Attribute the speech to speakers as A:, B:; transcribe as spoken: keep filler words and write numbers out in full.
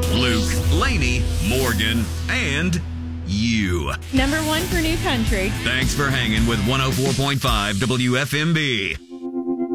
A: Luke, Lainey, Morgan, and you.
B: Number one for New Country.
A: Thanks for hanging with one oh four point five W F M B.